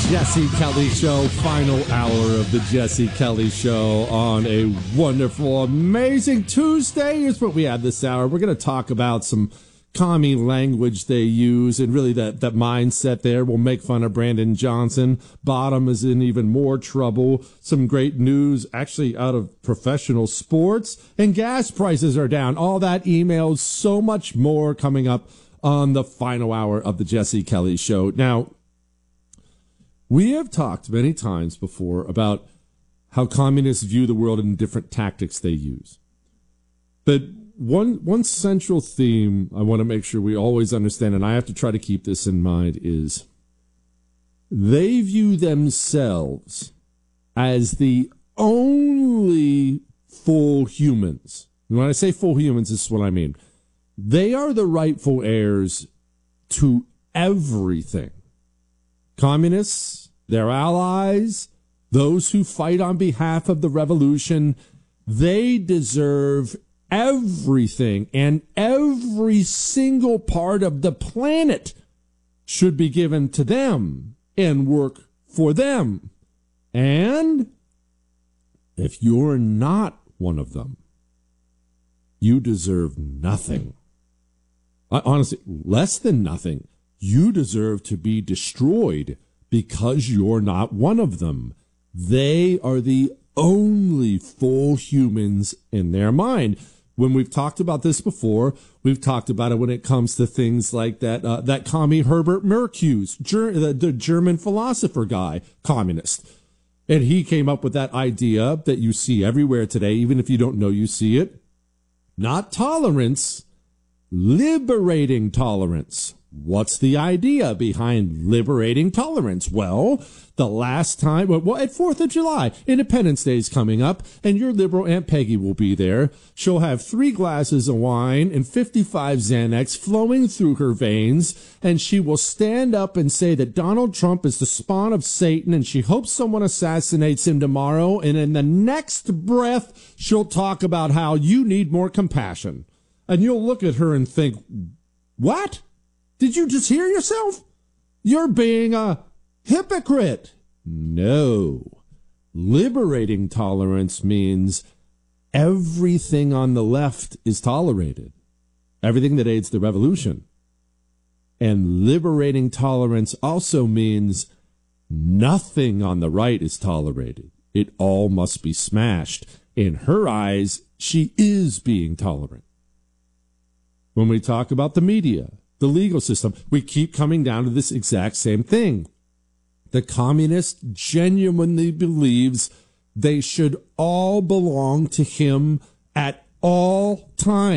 Jesse Kelly Show, final hour of the Jesse Kelly Show on a wonderful, amazing Tuesday is what we have this hour. We're going to talk about some commie language they use and really that mindset there. We'll make fun of Brandon Johnson. Bottom is in even more trouble. Some great news actually out of professional sports, and gas prices are down. All that, emails, so much more coming up on the final hour of the Jesse Kelly Show. Now, we have talked many times before about how communists view the world and different tactics they use. But one central theme I want to make sure we always understand, and I have to try to keep this in mind, is they view themselves as the only full humans. And when I say full humans, this is what I mean. They are the rightful heirs to everything. Communists, their allies, those who fight on behalf of the revolution, they deserve everything, and every single part of the planet should be given to them and work for them. And if you're not one of them, you deserve nothing. Honestly, less than nothing. You deserve to be destroyed because you're not one of them. They are the only full humans in their mind. When we've talked about this before, we've talked about it when it comes to things like that commie Herbert Marcuse, the German philosopher guy, communist. And he came up with that idea that you see everywhere today, even if you don't know you see it. Not tolerance, liberating tolerance. What's the idea behind liberating tolerance? Well, the last time, at 4th of July, Independence Day is coming up, and your liberal Aunt Peggy will be there. She'll have 3 glasses of wine and 55 Xanax flowing through her veins, and she will stand up and say that Donald Trump is the spawn of Satan, and she hopes someone assassinates him tomorrow, and in the next breath, she'll talk about how you need more compassion. And you'll look at her and think, what? Did you just hear yourself? You're being a hypocrite. No. Liberating tolerance means everything on the left is tolerated. Everything that aids the revolution. And liberating tolerance also means nothing on the right is tolerated. It all must be smashed. In her eyes, she is being tolerant. When we talk about the media, the legal system, we keep coming down to this exact same thing. The communist genuinely believes they should all belong to him at all times.